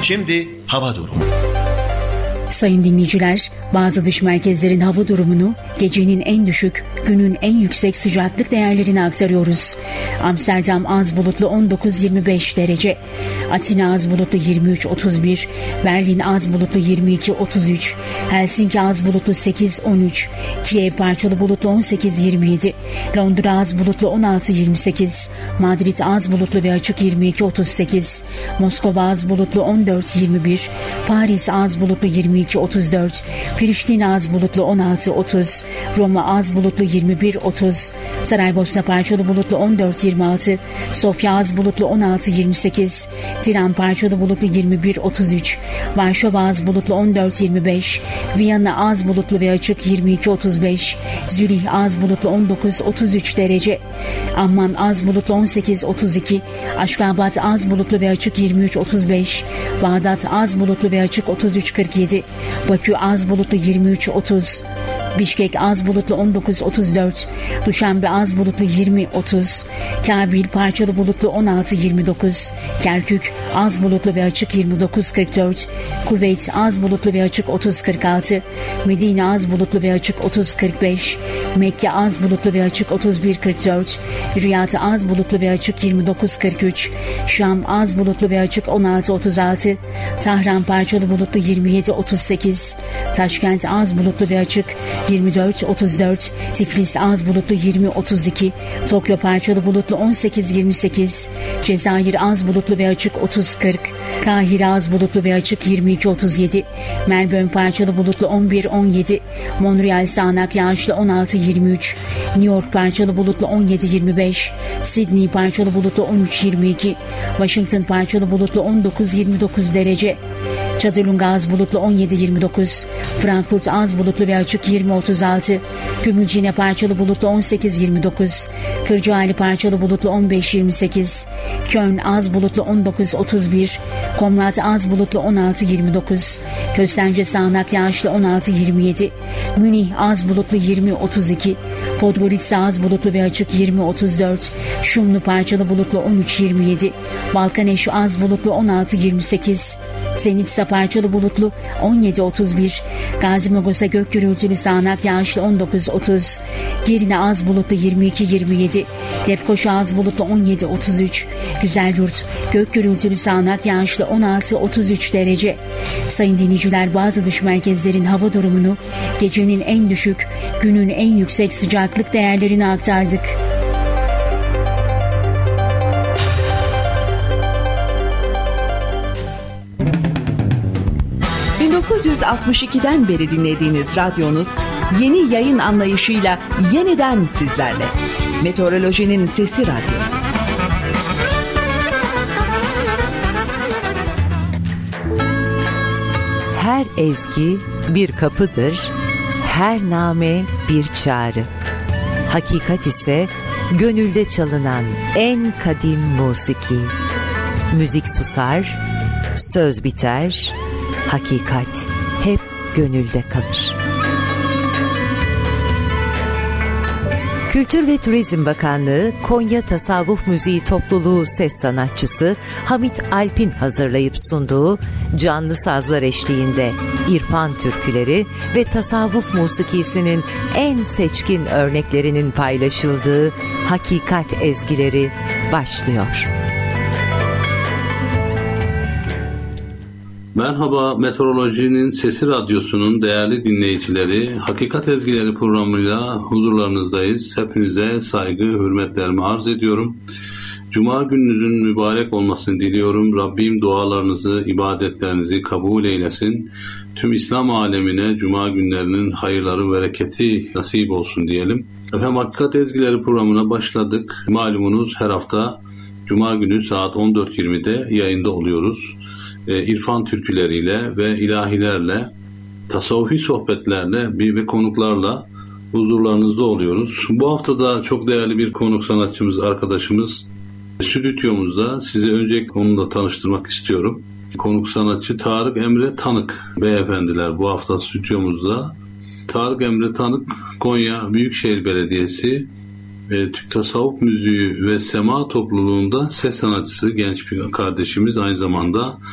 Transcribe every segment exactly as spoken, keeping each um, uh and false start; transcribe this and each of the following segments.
Şimdi hava durumu. Sayın dinleyiciler, bazı dış merkezlerin hava durumunu, gecenin en düşük, günün en yüksek sıcaklık değerlerini aktarıyoruz. Amsterdam az bulutlu on dokuz yirmi beş derece, Atina az bulutlu yirmi üç otuz bir, Berlin az bulutlu yirmi iki otuz üç, Helsinki az bulutlu sekiz on üç, Kiev parçalı bulutlu on sekiz yirmi yedi, Londra az bulutlu on altı yirmi sekiz, Madrid az bulutlu ve açık yirmi iki otuz sekiz, Moskova az bulutlu on dört yirmi bir, Paris az bulutlu yirmi iki otuz dört, Priştine az bulutlu on altı otuz, Roma az bulutlu yirmi bir otuz, Saraybosna parçalı bulutlu on dört yirmi altı, Sofya az bulutlu on altı yirmi sekiz, Tiran parçalı bulutlu yirmi bir otuz üç, Varşova az bulutlu on dört yirmi beş, Viyana az bulutlu ve açık yirmi iki otuz beş, Zürih az bulutlu on dokuz otuz üç derece, Amman az bulutlu on sekiz otuz iki, Aşgabat az bulutlu ve açık yirmi üç otuz beş, Bağdat az bulutlu ve açık otuz üç kırk yedi, Bakü az bulutlu yirmi üç otuz, Bişkek az bulutlu on dokuz otuz dört, Duşanbe az bulutlu yirmi otuz, Kabil parçalı bulutlu on altı yirmi dokuz, Kerkük az bulutlu ve açık yirmi dokuz kırk dört, Kuveyt az bulutlu ve açık otuz kırk altı, Medine az bulutlu ve açık otuz kırk beş, Mekke az bulutlu ve açık otuz bir kırk dört, Riyad az bulutlu ve açık yirmi dokuz kırk üç, Şam az bulutlu ve açık on altı otuz altı, Tahran parçalı bulutlu yirmi yedi otuz sekiz, Taşkent az bulutlu ve açık yirmi dört otuz dört, Tiflis az bulutlu yirmi otuz iki, Tokyo parçalı bulutlu on sekiz yirmi sekiz, Cezayir az bulutlu ve açık otuz kırk, Kahire az bulutlu ve açık yirmi iki otuz yedi, Melbourne parçalı bulutlu on bir on yedi, Montreal sağanak yağışlı on altı yirmi üç, New York parçalı bulutlu on yedi yirmi beş, Sydney parçalı bulutlu on üç yirmi iki, Washington parçalı bulutlu on dokuz yirmi dokuz derece, Çadırlunga az bulutlu on yedi yirmi dokuz, Frankfurt az bulutlu ve açık yirmi otuz altı, Gümülcine parçalı bulutlu on sekiz yirmi dokuz, Kırcaali parçalı bulutlu on beş yirmi sekiz, Köln az bulutlu on dokuz otuz bir, Komrat az bulutlu on altı yirmi dokuz, Köstence sağanak yağışlı on altı yirmi yedi, Münih az bulutlu yirmi otuz iki, Podgorica az bulutlu ve açık yirmi otuz dört, Şumlu parçalı bulutlu on üç yirmi yedi, Balkaneş az bulutlu on altı yirmi sekiz, Zenitsa parçalı bulutlu on yedi otuz bir, Gazi Magosa gök gürültülü sağanak yağışlı on dokuz otuz, Girne az bulutlu yirmi iki yirmi yedi, Lefkoşa az bulutlu on yedi otuz üç, Güzelyurt gök gürültülü sağanak yağışlı on altı otuz üç derece. Sayın dinleyiciler, bazı dış merkezlerin hava durumunu, gecenin en düşük, günün en yüksek sıcaklık değerlerini aktardık. bin dokuz yüz altmış ikiden beri dinlediğiniz radyonuz yeni yayın anlayışıyla yeniden sizlerle. Meteorolojinin Sesi Radyosu. Her ezgi bir kapıdır, her name bir çağrı. Hakikat ise gönülde çalınan en kadim musiki. Müzik susar, söz biter, hakikat hep gönülde kalır. Kültür ve Turizm Bakanlığı, Konya Tasavvuf Müziği Topluluğu ses sanatçısı Hamit Alp'in hazırlayıp sunduğu canlı sazlar eşliğinde İrfan türküleri ve tasavvuf musikisinin en seçkin örneklerinin paylaşıldığı Hakikat ezgileri başlıyor. Merhaba, Meteorolojinin Sesi Radyosu'nun değerli dinleyicileri, Hakikat Ezgileri programıyla huzurlarınızdayız. Hepinize saygı, hürmetlerimi arz ediyorum. Cuma gününüzün mübarek olmasını diliyorum. Rabbim dualarınızı, ibadetlerinizi kabul eylesin. Tüm İslam alemine Cuma günlerinin hayırları, bereketi nasip olsun diyelim. Efendim, Hakikat Ezgileri programına başladık. Malumunuz her hafta Cuma günü saat on dört yirmide yayında oluyoruz. İrfan türküleriyle ve ilahilerle, tasavvufi sohbetlerle bir ve konuklarla huzurlarınızda oluyoruz. Bu hafta da çok değerli bir konuk sanatçımız, arkadaşımız stüdyomuzda. Size önce onunla tanıştırmak istiyorum. Konuk sanatçı Tarık Emre Tanık beyefendiler bu hafta stüdyomuzda. Tarık Emre Tanık, Konya Büyükşehir Belediyesi ve Türk Tasavvuf Müziği ve Sema Topluluğu'nda ses sanatçısı, genç bir kardeşimiz, aynı zamanda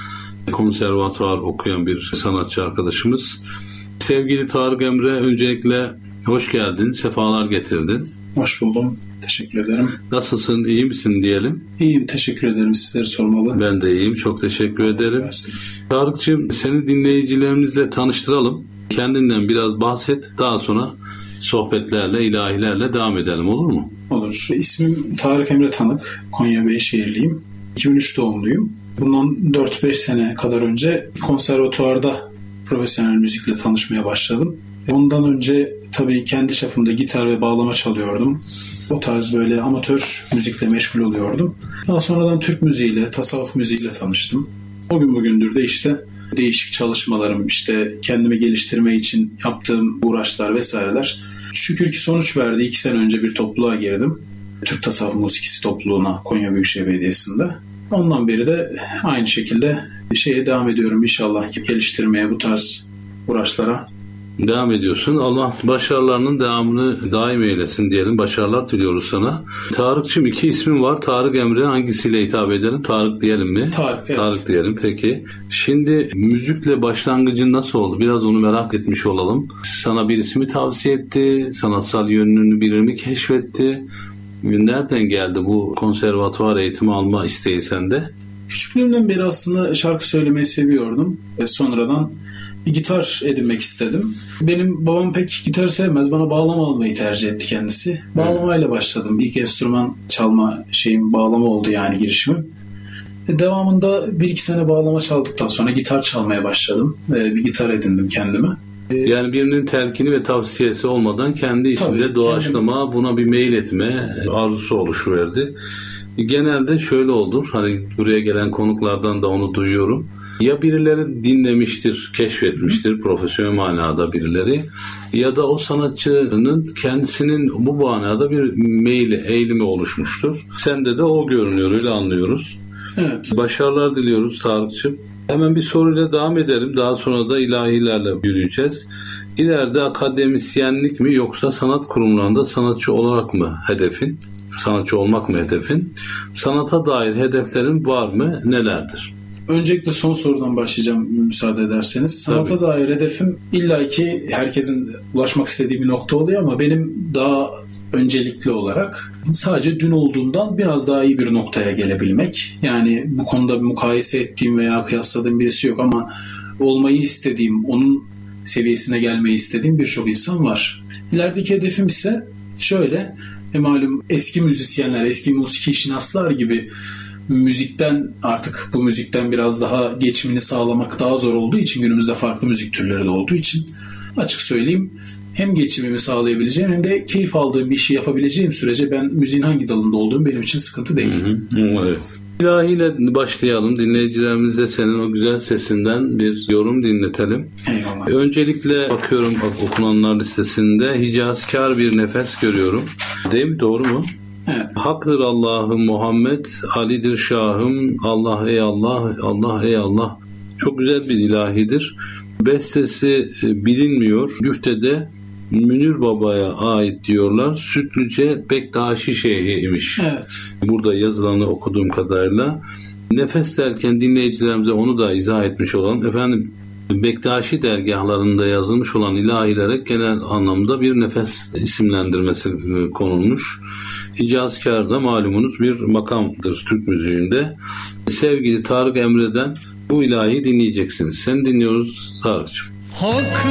konservatuvar okuyan bir sanatçı arkadaşımız. Sevgili Tarık Emre, öncelikle hoş geldin, sefalar getirdin. Hoş buldum, teşekkür ederim. Nasılsın, iyi misin diyelim? İyiyim, teşekkür ederim. Sizleri sormalı. Ben de iyiyim, çok teşekkür ederim. Tarık'cığım, seni dinleyicilerimizle tanıştıralım. Kendinden biraz bahset, daha sonra sohbetlerle, ilahilerle devam edelim, olur mu? Olur. İsmim Tarık Emre Tanık, Konya Beyşehirliyim. iki bin üç doğumluyum. Bundan dört beş sene kadar önce konservatuvarda profesyonel müzikle tanışmaya başladım. Ondan önce tabii kendi çapımda gitar ve bağlama çalıyordum. O tarz böyle amatör müzikle meşgul oluyordum. Daha sonradan Türk müziğiyle, tasavvuf müziğiyle tanıştım. O gün bugündür de işte değişik çalışmalarım, işte kendimi geliştirme için yaptığım uğraşlar vesaireler şükür ki sonuç verdi. İki sene önce bir topluluğa girdim. Türk Tasavvuf Musikisi topluluğuna Konya Büyükşehir Belediyesi'nde. Ondan beri de aynı şekilde şeye devam ediyorum inşallah, geliştirmeye, bu tarz uğraşlara. Devam ediyorsun. Allah başarılarının devamını daim eylesin diyelim. Başarılar diliyoruz sana. Tarık'cığım, iki ismin var. Tarık Emre, hangisiyle hitap edelim? Tarık diyelim mi? Tarık, evet. Tarık diyelim, peki. Şimdi müzikle başlangıcın nasıl oldu? Biraz onu merak etmiş olalım. Sana birisi mi tavsiye etti? Sanatsal yönünü biri mi keşfetti? Nereden geldi bu konservatuvar eğitimi alma isteği sende? Küçüklüğümden beri aslında şarkı söylemeyi seviyordum ve sonradan bir gitar edinmek istedim. Benim babam pek gitar sevmez, bana bağlama almayı tercih etti kendisi. Bağlamayla başladım. İlk enstrüman çalma şeyim bağlama oldu, yani girişimim. E devamında bir iki sene bağlama çaldıktan sonra gitar çalmaya başladım. E bir gitar edindim kendime. Yani birinin telkini ve tavsiyesi olmadan kendi içinde doğaçlama, kendim... buna bir meyil etme arzusu oluşuverdi. Genelde şöyle olur, hani buraya gelen konuklardan da onu duyuyorum. Ya birileri dinlemiştir, keşfetmiştir, profesyonel manada birileri, ya da o sanatçının kendisinin bu manada bir meyli, eğilimi oluşmuştur. Sende de o görünüyor, öyle anlıyoruz. Evet. Başarılar diliyoruz Tarık'cığım. Hemen bir soruyla devam edelim. Daha sonra da ilahilerle yürüyeceğiz. İleride akademisyenlik mi yoksa sanat kurumlarında sanatçı olarak mı hedefin? Sanatçı olmak mı hedefin? Sanata dair hedeflerin var mı? Nelerdir? Öncelikle son sorudan başlayacağım müsaade ederseniz. Sanata Tabii. dair hedefim illaki herkesin ulaşmak istediği bir nokta oluyor ama benim daha öncelikli olarak sadece dün olduğumdan biraz daha iyi bir noktaya gelebilmek. Yani bu konuda bir mukayese ettiğim veya kıyasladığım birisi yok ama olmayı istediğim, onun seviyesine gelmeyi istediğim birçok insan var. İlerideki hedefim ise şöyle, e malum eski müzisyenler, eski musiki şinaslar gibi müzikten, artık bu müzikten biraz daha geçimini sağlamak daha zor olduğu için, günümüzde farklı müzik türleri de olduğu için, açık söyleyeyim, hem geçimimi sağlayabileceğim hem de keyif aldığım bir işi yapabileceğim sürece ben müziğin hangi dalında olduğum benim için sıkıntı değil. Hı hı, evet. İlahiyle başlayalım. Dinleyicilerimize senin o güzel sesinden bir yorum dinletelim. Eyvallah. Öncelikle bakıyorum okunanlar listesinde Hicazkar bir nefes görüyorum. Değil mi? Doğru mu? Evet. Haktır Allah'ım Muhammed, Ali'dir Şahım, Allah ey Allah, Allah ey Allah. Çok güzel bir ilahidir. Bestesi bilinmiyor. Güftede Münir Baba'ya ait diyorlar. Sütlüce Bektaşi Şeyhi imiş. Evet. Burada yazılanı okuduğum kadarıyla. Nefes derken dinleyicilerimize onu da izah etmiş olan, efendim Bektaşi dergahlarında yazılmış olan ilahilere genel anlamda bir nefes isimlendirmesi konulmuş. Hicazkar da malumunuz bir makamdır Türk müziğinde. Sevgili Tarık Emre'den bu ilahiyi dinleyeceksiniz. Seni dinliyoruz Tarık'cığım. Hak